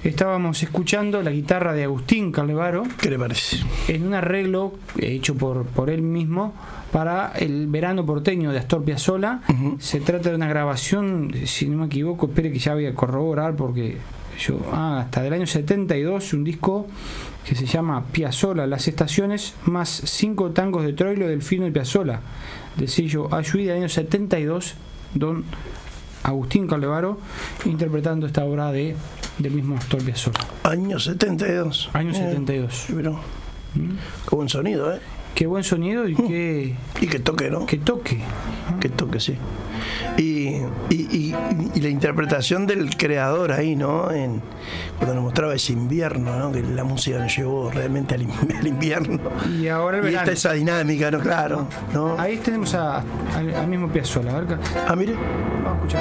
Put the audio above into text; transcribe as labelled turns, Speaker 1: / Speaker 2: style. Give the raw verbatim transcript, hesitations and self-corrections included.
Speaker 1: estábamos escuchando la guitarra de Agustín Carlevaro.
Speaker 2: ¿Qué le parece?
Speaker 1: En un arreglo hecho por, por él mismo para el verano porteño de Astor Piazzolla. Uh-huh. Se trata de una grabación, si no me equivoco, espere que ya voy a corroborar porque yo, ah, hasta del año setenta y dos, un disco que se llama Piazzolla, Las Estaciones, más cinco tangos de Troilo del Fino y Piazzolla, del sello Ayuí del año setenta y dos, don Agustín Carlevaro interpretando esta obra de del mismo Astor Piazzolla.
Speaker 2: Año setenta y dos.
Speaker 1: Año eh, setenta y dos.
Speaker 2: Sí, pero, ¿Mm? Qué buen sonido, ¿eh?
Speaker 1: Qué buen sonido y qué...
Speaker 2: Y que toque, ¿no?
Speaker 1: Que toque.
Speaker 2: Que toque, sí. Y, y, y, y la interpretación del creador ahí, ¿no? En, cuando nos mostraba ese invierno, ¿no? Que la música nos llevó realmente al, al invierno.
Speaker 1: Y ahora el
Speaker 2: y
Speaker 1: verano.
Speaker 2: esta esa dinámica, ¿no? Claro, ¿no?
Speaker 1: Ahí tenemos a, al, al mismo Piazzolla. A ver,
Speaker 2: ah, mire.
Speaker 1: Vamos a escuchar.